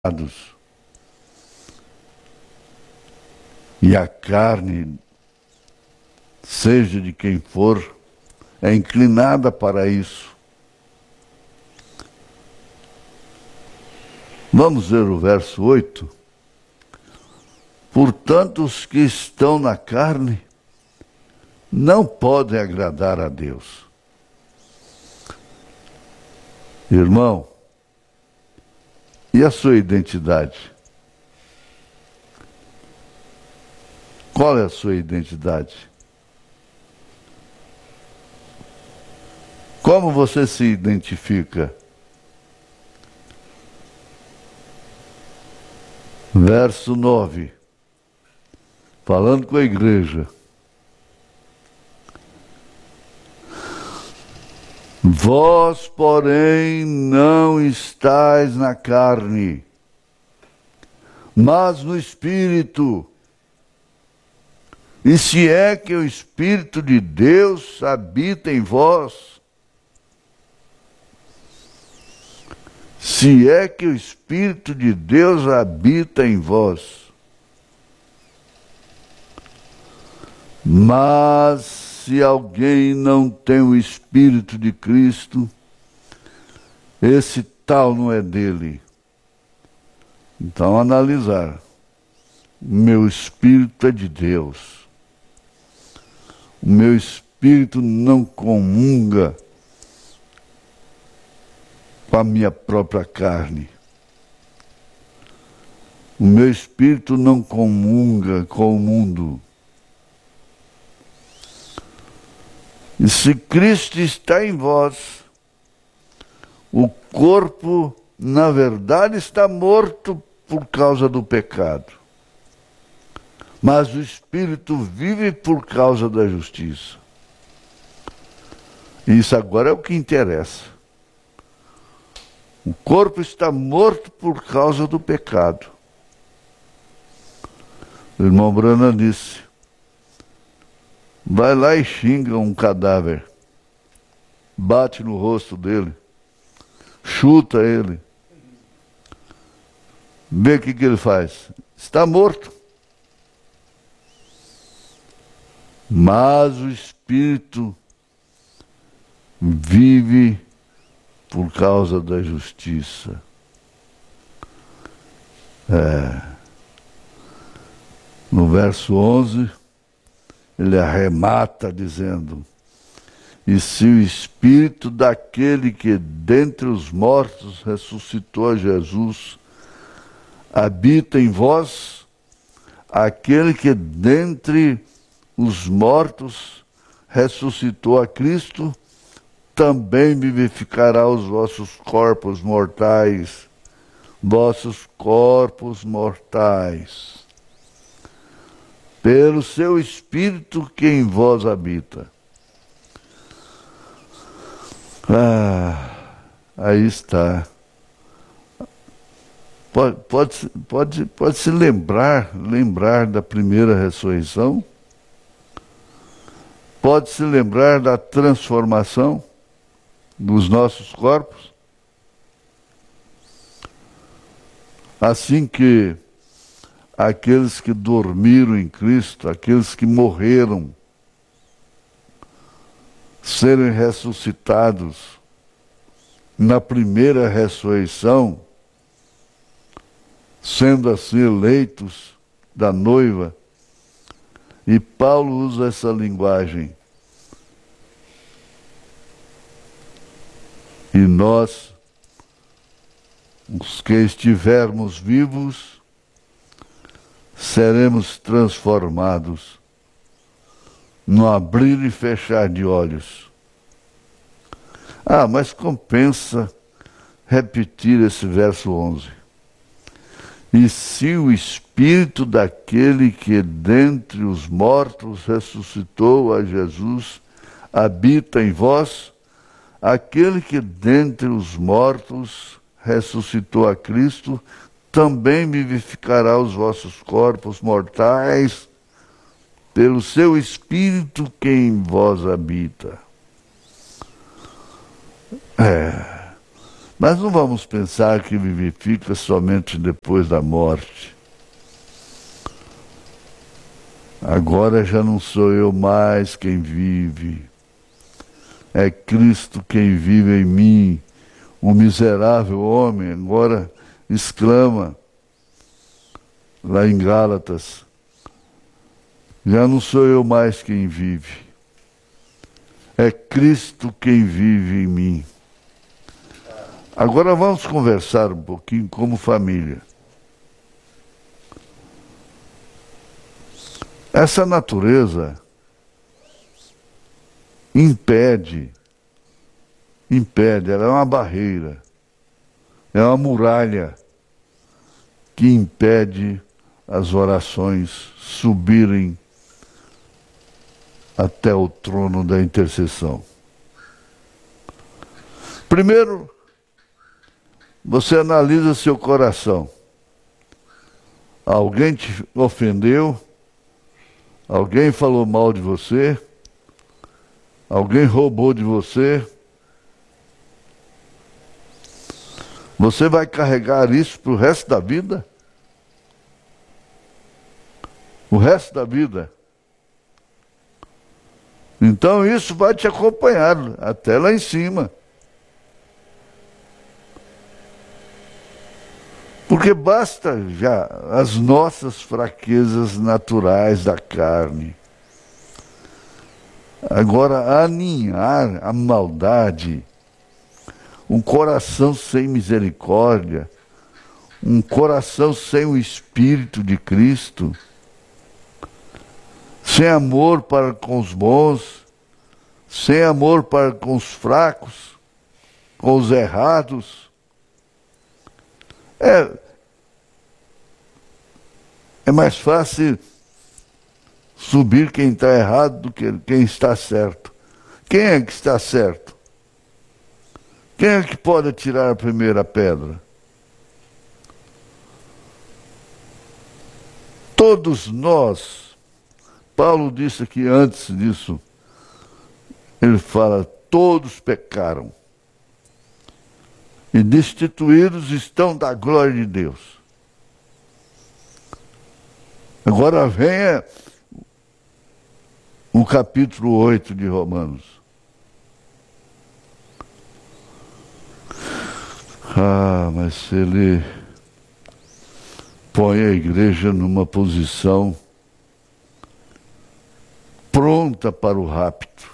e a carne, seja de quem for, é inclinada para isso. Vamos ver o verso 8. Portanto, os que estão na carne não podem agradar a Deus. Irmão, e a sua identidade? Qual é a sua identidade? Como você se identifica? Verso 9. Falando com a igreja. Vós, porém, não estáis na carne, mas no Espírito. E se é que o Espírito de Deus habita em vós, se é que o Espírito de Deus habita em vós, mas se alguém não tem o Espírito de Cristo, esse tal não é dele. Então, analisar. Meu espírito é de Deus. O meu espírito não comunga com a minha própria carne. O meu espírito não comunga com o mundo. E se Cristo está em vós, o corpo, na verdade, está morto por causa do pecado. Mas o Espírito vive por causa da justiça. Isso agora é o que interessa. O corpo está morto por causa do pecado. O irmão Branham disse: vai lá e xinga um cadáver, bate no rosto dele, chuta ele, vê o que ele faz. Está morto. Mas o Espírito vive por causa da justiça. No verso 11, ele arremata dizendo: e se o Espírito daquele que dentre os mortos ressuscitou a Jesus habita em vós, aquele que dentre os mortos ressuscitou a Cristo, também vivificará os vossos corpos mortais, pelo seu Espírito que em vós habita. Aí está. Pode se lembrar da primeira ressurreição? Pode se lembrar da transformação dos nossos corpos? Assim que aqueles que dormiram em Cristo, aqueles que morreram, serem ressuscitados na primeira ressurreição, sendo assim eleitos da noiva. E Paulo usa essa linguagem. E nós, os que estivermos vivos, seremos transformados no abrir e fechar de olhos. Mas compensa repetir esse verso 11. E se o Espírito daquele que dentre os mortos ressuscitou a Jesus habita em vós, aquele que dentre os mortos ressuscitou a Cristo, também vivificará os vossos corpos mortais pelo seu Espírito que em vós habita. Mas não vamos pensar que vivifica somente depois da morte. Agora já não sou eu mais quem vive, é Cristo quem vive em mim. O miserável homem agora exclama lá em Gálatas: já não sou eu mais quem vive, é Cristo quem vive em mim. Agora vamos conversar um pouquinho como família. Essa natureza impede, ela é uma barreira, é uma muralha que impede as orações subirem até o trono da intercessão. Primeiro, você analisa seu coração. Alguém te ofendeu? Alguém falou mal de você? Alguém roubou de você? Você vai carregar isso para o resto da vida? O resto da vida. Então isso vai te acompanhar até lá em cima. Porque basta já as nossas fraquezas naturais da carne. Agora, aninhar a maldade, um coração sem misericórdia, um coração sem o Espírito de Cristo, sem amor para com os bons, sem amor para com os fracos, com os errados, é mais fácil subir quem está errado do que quem está certo. Quem é que está certo? Quem é que pode atirar a primeira pedra? Todos nós, Paulo disse aqui antes disso, ele fala, todos pecaram e destituídos estão da glória de Deus. Agora venha o capítulo 8 de Romanos. Mas ele põe a igreja numa posição pronta para o rapto.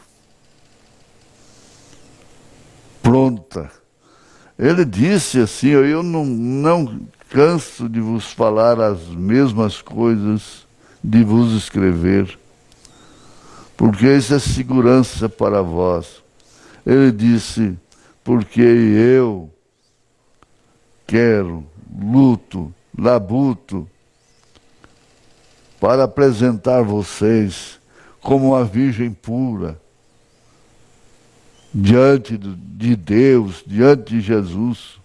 Pronta. Ele disse assim, eu não canso de vos falar as mesmas coisas, de vos escrever, porque isso é segurança para vós. Ele disse, porque eu quero, luto, labuto, para apresentar vocês como uma virgem pura, diante de Deus, diante de Jesus.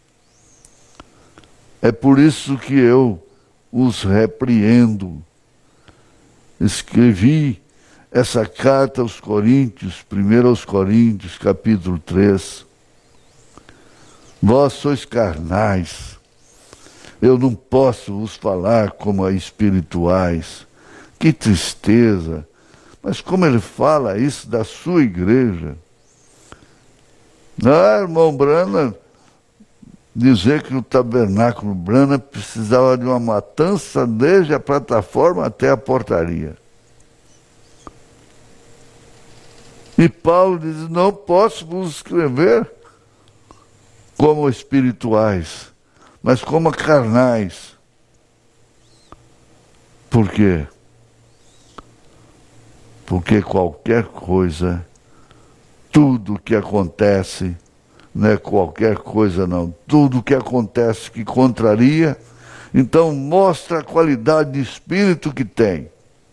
É por isso que eu os repreendo. Escrevi essa carta aos Coríntios, 1 aos Coríntios, capítulo 3. Vós sois carnais. Eu não posso vos falar como a espirituais. Que tristeza. Mas como ele fala isso da sua igreja? Irmão Branham, dizer que o tabernáculo Branham precisava de uma matança desde a plataforma até a portaria. E Paulo diz, não posso vos escrever como espirituais, mas como carnais. Por quê? Porque qualquer coisa, tudo que acontece, não é qualquer coisa não, tudo que acontece que contraria, então mostra a qualidade de espírito que tem.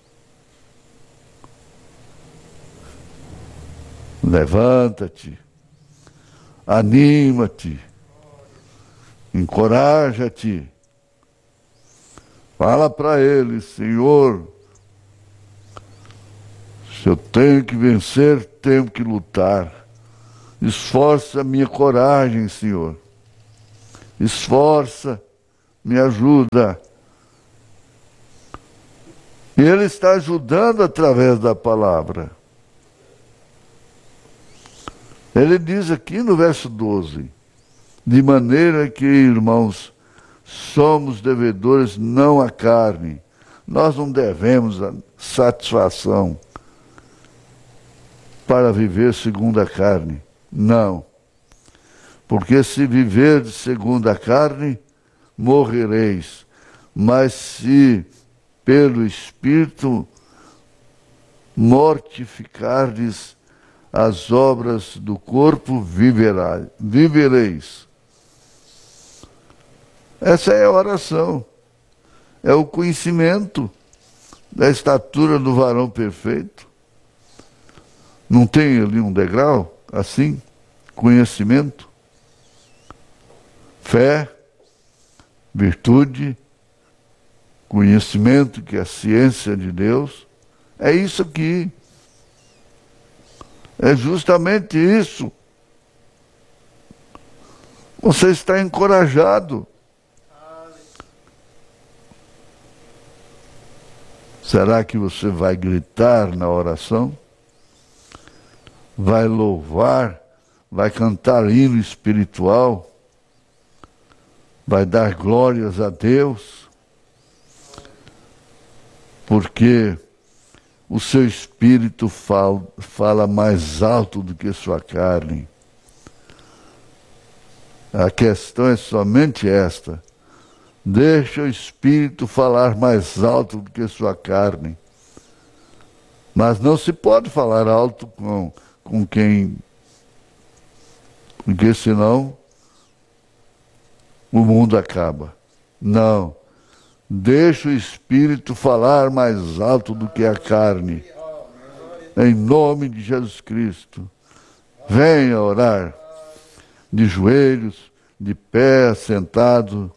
Levanta-te, anima-te, encoraja-te, fala para ele, Senhor, se eu tenho que vencer, tenho que lutar. Esforça a minha coragem, Senhor. esforça, me ajuda. E Ele está ajudando através da palavra. Ele diz aqui no verso 12, de maneira que, irmãos, somos devedores não à carne. Nós não devemos a satisfação para viver segundo a carne. Não. Porque se viver segundo a carne, morrereis. Mas se pelo Espírito mortificardes as obras do corpo, vivereis. Essa é a oração. É o conhecimento da estatura do varão perfeito. Não tem ali um degrau assim? Conhecimento, fé, virtude, conhecimento, que é a ciência de Deus. É isso aqui. É justamente isso. Você está encorajado. Será que você vai gritar na oração? Vai louvar? Vai cantar hino espiritual? Vai dar glórias a Deus? Porque o seu espírito fala mais alto do que sua carne. A questão é somente esta. Deixa o espírito falar mais alto do que sua carne. Mas não se pode falar alto com quem... Porque senão o mundo acaba. Não. Deixa o Espírito falar mais alto do que a carne. Em nome de Jesus Cristo. Venha orar. De joelhos, de pé, sentado,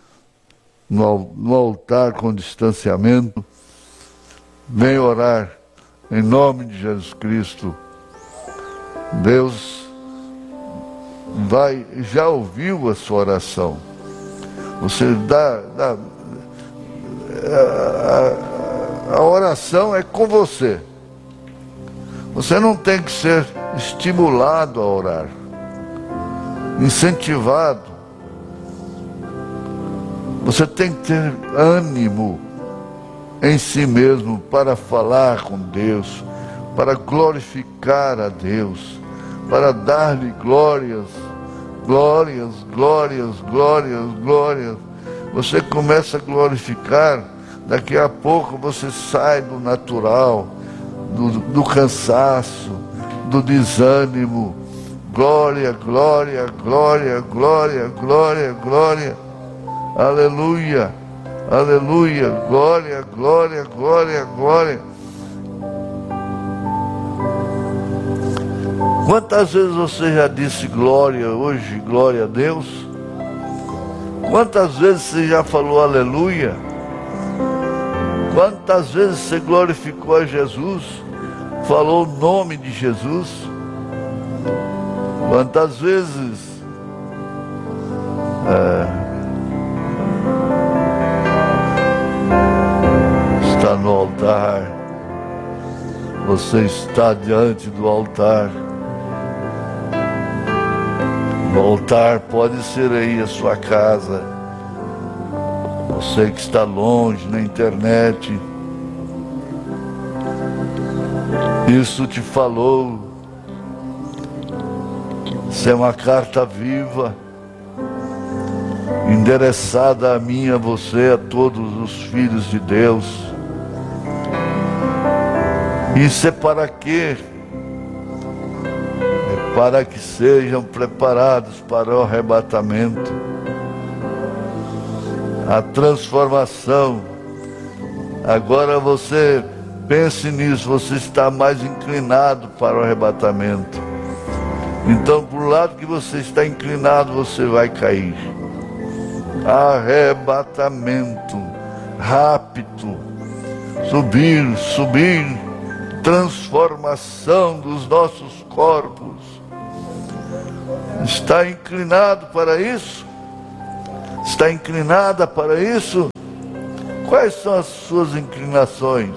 no altar com distanciamento. Venha orar. Em nome de Jesus Cristo. Deus já ouviu a sua oração. Você a oração é com você. Você não tem que ser estimulado a orar, incentivado. Você tem que ter ânimo em si mesmo para falar com Deus, para glorificar a Deus, para dar-lhe glórias, glórias, glórias, glórias, glórias. Você começa a glorificar, daqui a pouco você sai do natural, do cansaço, do desânimo. Glória, glória, glória, glória, glória, glória. Aleluia, aleluia, glória, glória, glória, glória. Quantas vezes você já disse glória hoje, glória a Deus? Quantas vezes você já falou aleluia? Quantas vezes você glorificou a Jesus? Falou o nome de Jesus? Quantas vezes está no altar? Você está diante do altar. O altar pode ser aí a sua casa. Você que está longe na internet. Isso te falou. Isso é uma carta viva, endereçada a mim, a você, a todos os filhos de Deus. Isso é para quê? É para que sejam preparados para o arrebatamento, a transformação. Agora você pense nisso, você está mais inclinado para o arrebatamento. Então, por lado que você está inclinado, você vai cair. Arrebatamento, rápido, subir, subir, transformação dos nossos corpos. Está inclinado para isso? Está inclinada para isso? Quais são as suas inclinações?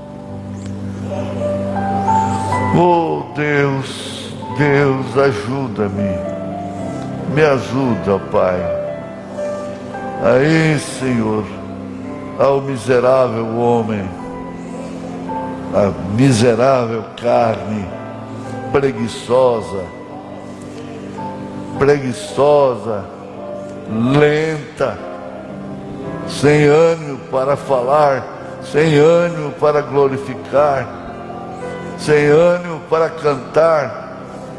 Oh Deus, Deus, ajuda-me. Me ajuda, Pai. Aí, Senhor, ao miserável homem, a miserável carne, preguiçosa, lenta, sem ânimo para falar, sem ânimo para glorificar, sem ânimo para cantar.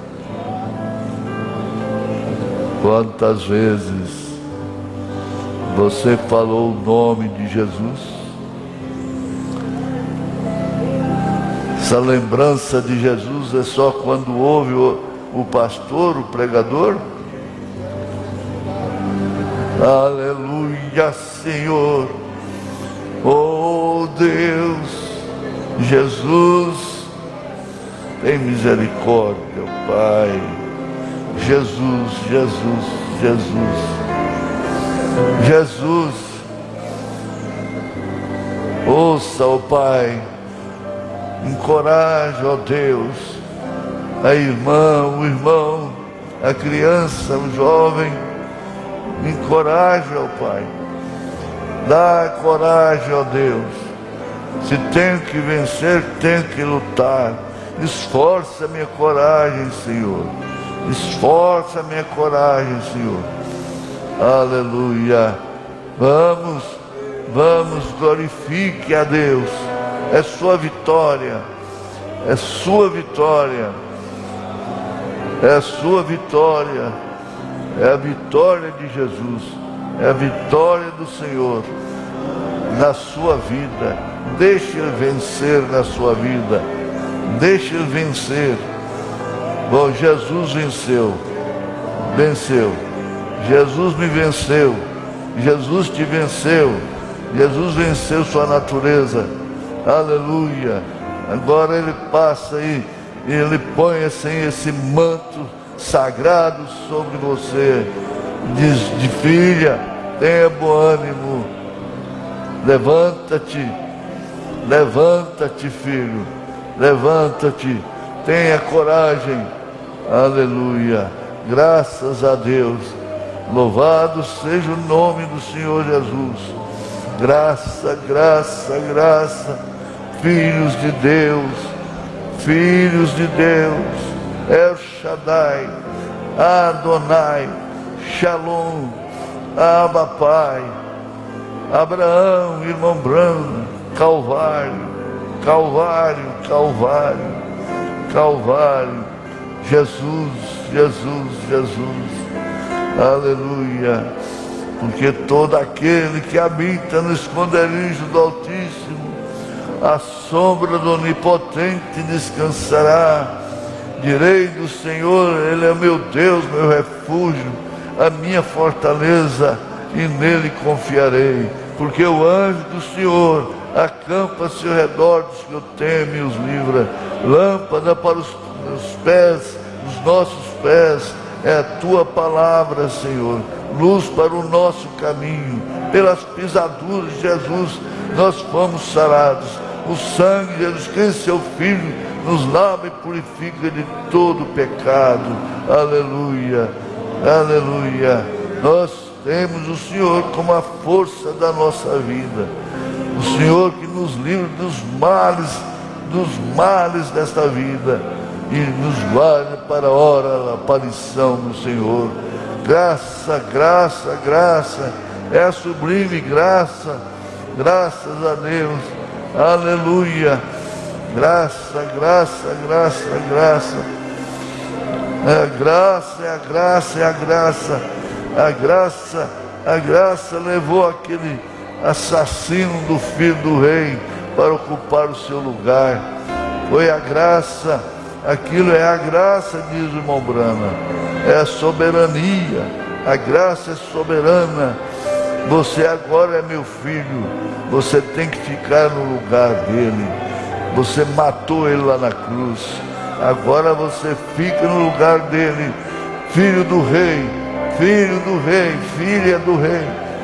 Quantas vezes você falou o nome de Jesus? Essa lembrança de Jesus é só quando ouve o pastor, o pregador? Aleluia, Senhor. Oh Deus, Jesus, tem misericórdia, Pai. Jesus, Jesus, Jesus, Jesus. Ouça, ó Pai, encoraja, ó Deus, a irmã, o irmão, a criança, o jovem. Encoraja, ó Pai. Dá coragem, ó Deus. Se tenho que vencer, tenho que lutar. Esforça a minha coragem, Senhor. Esforça a minha coragem, Senhor. Aleluia. Vamos, glorifique a Deus. É sua vitória. É sua vitória. É a sua vitória. É a vitória de Jesus. É a vitória do Senhor na sua vida. Deixe Ele vencer na sua vida. Deixe Ele vencer. Bom, Jesus venceu. Jesus me venceu. Jesus te venceu. Jesus venceu sua natureza. Aleluia. Agora Ele passa aí e Ele põe assim esse manto sagrado sobre você. Diz de filha, tenha bom ânimo. Levanta-te. Levanta-te, filho. Levanta-te. Tenha coragem. Aleluia. Graças a Deus. Louvado seja o nome do Senhor Jesus. Graça, graça, graça. Filhos de Deus. Filhos de Deus. El Shaddai. Adonai. Shalom. Abba Pai. Abraão, irmão Branco. Calvário. Calvário, Calvário. Calvário. Jesus, Jesus, Jesus. Aleluia. Porque todo aquele que habita no esconderijo do Altíssimo, a sombra do Onipotente descansará. Direi do Senhor, Ele é o meu Deus, meu refúgio, a minha fortaleza, e nele confiarei. Porque o anjo do Senhor acampa-se ao redor dos que o temem e os livra. Lâmpada para os pés, os nossos pés, é a tua palavra, Senhor. Luz para o nosso caminho. Pelas pisaduras de Jesus nós fomos sarados. O sangue de Jesus Cristo, seu Filho, nos lava e purifica de todo pecado. Aleluia, aleluia. Nós temos o Senhor como a força da nossa vida. O Senhor que nos livra dos males desta vida e nos guarda para a hora da aparição do Senhor. Graça, graça, graça. É a sublime graça. Graças a Deus. Aleluia. Graça, graça, graça, graça. É a graça, é a graça, é a graça. A graça levou aquele assassino do filho do rei para ocupar o seu lugar. Foi a graça. Aquilo é a graça, diz o irmão Brana. É a soberania. A graça é soberana. Você agora é meu filho. Você tem que ficar no lugar dele. Você matou ele lá na cruz. Agora você fica no lugar dele. Filho do rei. Filho do rei. Filha do rei.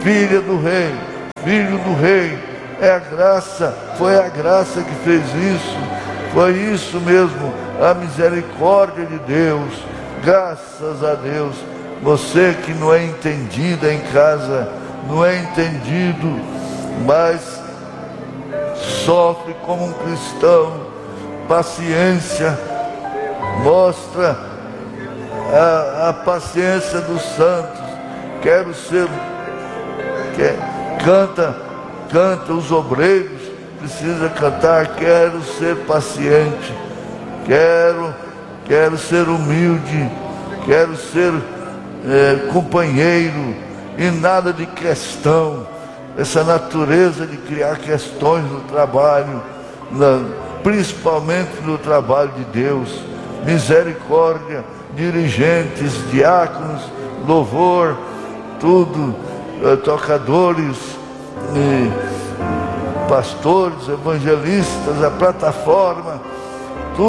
filha do rei, filho do rei. É a graça, foi a graça que fez isso, foi isso mesmo, a misericórdia de Deus. Graças a Deus. Você que não é entendida em casa, não é entendido, mas sofre como um cristão, paciência, mostra a paciência dos santos. Quero ser, canta os obreiros, precisa cantar, quero ser paciente, quero ser humilde, quero ser companheiro, e nada de questão, essa natureza de criar questões no trabalho, principalmente no trabalho de Deus. Misericórdia, dirigentes, diáconos, louvor, tudo, tocadores, pastores, evangelistas, a plataforma,